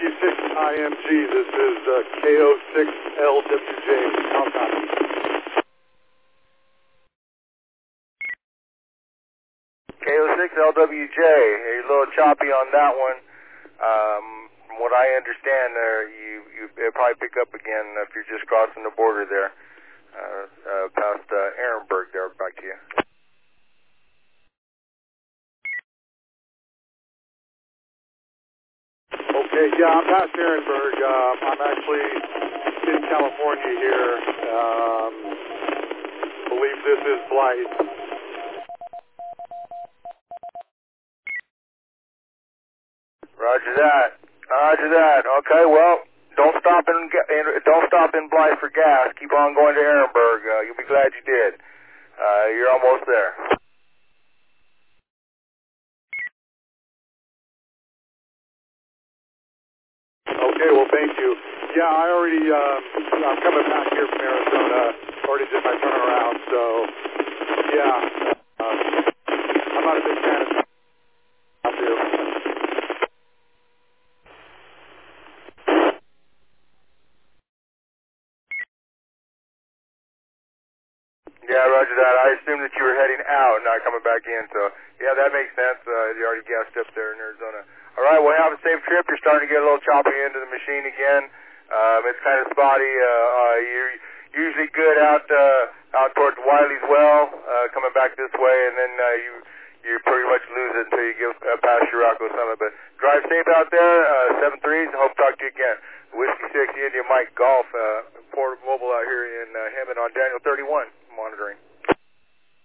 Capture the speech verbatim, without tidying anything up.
W six I M G, this is uh, K O six L W J. How copy? K O six L W J, you're a little choppy on that one. Um, from what I understand, there you you it'll probably pick up again if you're just crossing the border there, uh, uh, past uh, Ehrenberg there. Back to you. Okay, yeah, I'm past Ehrenberg. Um, I'm actually in California here. Um, believe this is Blythe. Roger that. Roger that. Okay, well, don't stop in, in don't stop in Blythe for gas. Keep on going to Ehrenberg. Uh, you'll be glad you did. Uh, you're almost there. Okay, well, thank you. Yeah, I already, um, I'm coming back here from Arizona. Already did my turnaround, so, yeah. Uh, I'm not a big fan of out there. Yeah, roger that. I assumed that you were heading out, not coming back in. So, yeah, that makes sense. Uh, you already gassed up there in Arizona. All right, well, have a safe trip. You're starting to get a little choppy into the machine again. Um, it's kind of spotty. Uh, uh, you're usually good out uh, out towards Wiley's Well, uh, coming back this way, and then uh, you you pretty much lose it until you get uh, past Shirako Summit. But drive safe out there. Uh, seven threes. Hope to talk to you again. Whiskey six, India Mike Golf, uh, Port Mobile out here in uh, Hammond on Daniel thirty-one, monitoring.